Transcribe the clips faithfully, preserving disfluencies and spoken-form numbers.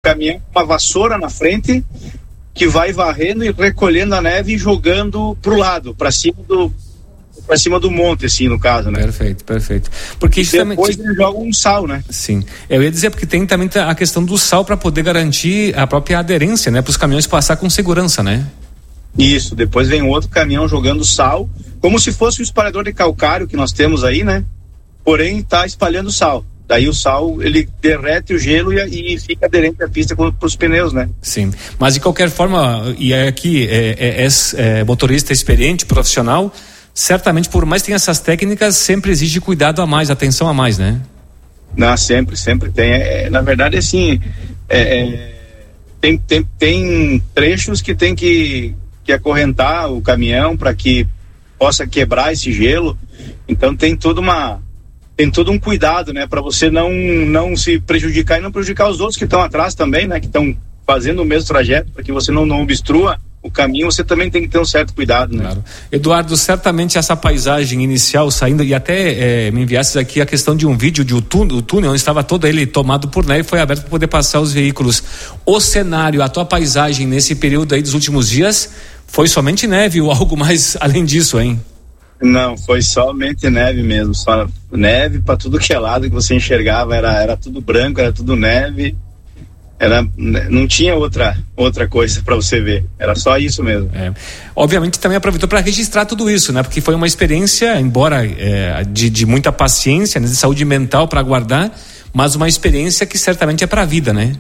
caminhão com uma vassoura na frente que vai varrendo e recolhendo a neve e jogando pro lado, para cima do para cima do monte, assim, no caso, né? Perfeito, perfeito. Porque e depois também... eles jogam um sal, né? Sim. Eu ia dizer, porque tem também a questão do sal para poder garantir a própria aderência, né? Para os caminhões passar com segurança, né? Isso, depois vem outro caminhão jogando sal, como se fosse o espalhador de calcário que nós temos aí, né? Porém, tá espalhando sal. Daí o sal, ele derrete o gelo e, e fica aderente à pista para os pneus, né? Sim, mas de qualquer forma, e aqui é, é, é, é motorista experiente, profissional, certamente, por mais que tenha essas técnicas, sempre exige cuidado a mais, atenção a mais, né? Não, sempre, sempre tem. É, na verdade, assim, é, é, tem, tem, tem trechos que tem que, que acorrentar o caminhão para que possa quebrar esse gelo. Então tem toda uma tem todo um cuidado, né, para você não não se prejudicar e não prejudicar os outros que estão atrás também, né, que estão fazendo o mesmo trajeto, para que você não, não obstrua o caminho. Você também tem que ter um certo cuidado, né? Claro. Eduardo, certamente essa paisagem inicial saindo, e até é, me enviaste aqui a questão de um vídeo de o túnel, o túnel onde estava todo ele tomado por neve, foi aberto para poder passar os veículos. O cenário, a tua paisagem nesse período aí dos últimos dias, foi somente neve ou algo mais além disso, hein? Não, foi somente neve mesmo, só neve para tudo que é lado que você enxergava, era, era tudo branco, era tudo neve. Era, não tinha outra, outra coisa para você ver, era só isso mesmo. É. Obviamente também aproveitou para registrar tudo isso, né? Porque foi uma experiência, embora é, de, de muita paciência, né? De saúde mental para aguardar, mas uma experiência que certamente é para a vida, né?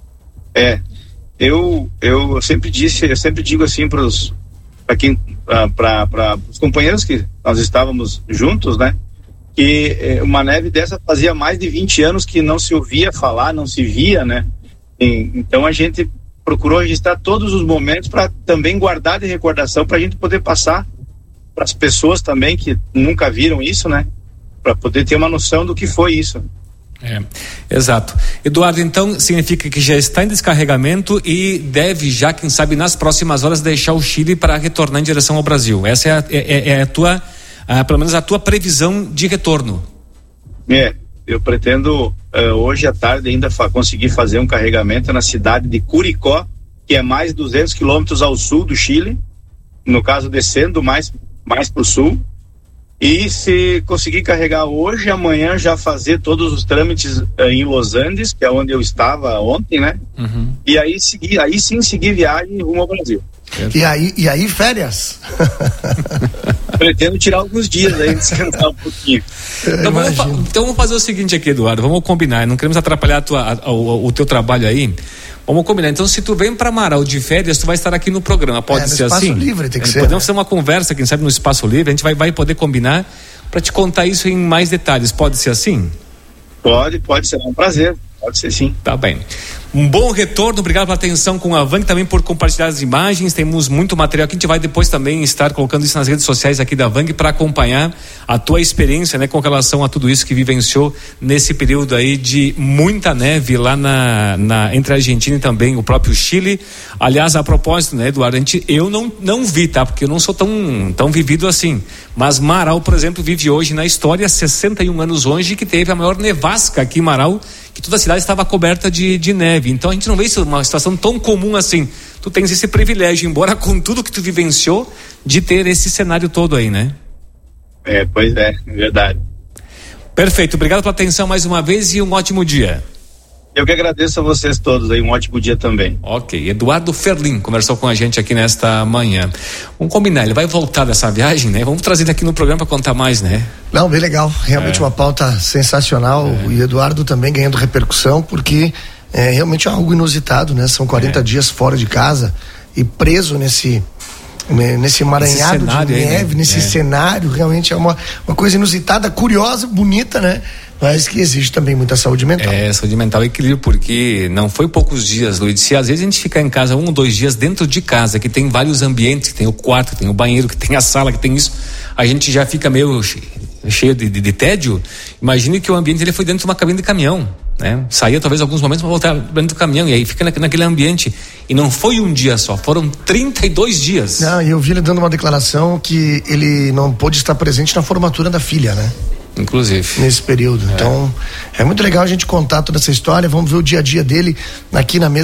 É, eu, eu sempre disse, eu sempre digo assim para os para quem, para os companheiros que nós estávamos juntos, né? Que é, uma neve dessa fazia mais de vinte anos que não se ouvia falar, não se via, né? Então a gente procurou registrar todos os momentos para também guardar de recordação, para a gente poder passar para as pessoas também que nunca viram isso, né? Para poder ter uma noção do que foi isso. É, exato. Eduardo, então significa que já está em descarregamento e deve já, quem sabe, nas próximas horas deixar o Chile para retornar em direção ao Brasil. Essa é a, é, é a tua, a, pelo menos a tua previsão de retorno. É. Eu pretendo uh, hoje à tarde ainda fa- conseguir fazer um carregamento na cidade de Curicó, que é mais duzentos quilômetros ao sul do Chile, no caso descendo mais, mais para o sul. E se conseguir carregar hoje, amanhã já fazer todos os trâmites uh, em Los Andes, que é onde eu estava ontem, né? Uhum. E aí, seguir, aí sim seguir viagem rumo ao Brasil. E aí, e aí férias? Pretendo tirar alguns dias aí, descansar um pouquinho. Então vamos, fa- então vamos fazer o seguinte aqui, Eduardo, vamos combinar, não queremos atrapalhar a tua, a, a, o, o teu trabalho aí. Vamos combinar. Então, se tu vem para Amaral de férias, tu vai estar aqui no programa. Pode é, ser assim? assim? Espaço livre tem que é, ser. Podemos né? fazer uma conversa, quem sabe, no espaço livre. A gente vai, vai poder combinar para te contar isso em mais detalhes. Pode ser assim? Pode, pode ser. É um prazer. Pode ser sim. Tá bem. Um bom retorno, obrigado pela atenção com a Vang, também por compartilhar as imagens. Temos muito material que a gente vai depois também estar colocando isso nas redes sociais aqui da Vang para acompanhar a tua experiência, né, com relação a tudo isso que vivenciou nesse período aí de muita neve lá na, na entre a Argentina e também o próprio Chile. Aliás, a propósito, né, Eduardo, a gente, eu não, não vi, tá? Porque eu não sou tão, tão vivido assim. Mas Marau, por exemplo, vive hoje na história, sessenta e um anos hoje, que teve a maior nevasca aqui em Marau, que toda a cidade estava coberta de, de neve. Então a gente não vê isso uma situação tão comum assim. Tu tens esse privilégio, embora com tudo que tu vivenciou, de ter esse cenário todo aí, né? É, pois é, é verdade. Perfeito, obrigado pela atenção mais uma vez e um ótimo dia. Eu que agradeço a vocês todos aí, um ótimo dia também. Ok, Eduardo Ferlin conversou com a gente aqui nesta manhã. Vamos combinar, ele vai voltar dessa viagem, né? Vamos trazer ele aqui no programa para contar mais, né? Não, bem legal, realmente é. Uma pauta sensacional, é. E Eduardo também ganhando repercussão, porque é realmente algo inusitado, né? São quarenta é. dias fora de casa e preso nesse nesse emaranhado de neve, aí, né? Nesse é. cenário, realmente é uma, uma coisa inusitada, curiosa, bonita, né? Mas que exige também muita saúde mental. É, saúde mental e equilíbrio, porque não foi poucos dias, Luiz. Se às vezes a gente ficar em casa um ou dois dias dentro de casa, que tem vários ambientes, que tem o quarto, que tem o banheiro, que tem a sala, que tem isso, a gente já fica meio cheio de, de, de tédio. Imagine que o ambiente ele foi dentro de uma cabine de caminhão, né? Saía talvez alguns momentos para voltar dentro do caminhão, e aí fica na, naquele ambiente. E não foi um dia só, foram trinta e dois dias. Não, e eu vi ele dando uma declaração que ele não pôde estar presente na formatura da filha, né? Inclusive. Nesse período. É. Então, é muito legal a gente contar toda essa história. Vamos ver o dia a dia dele aqui na mesa.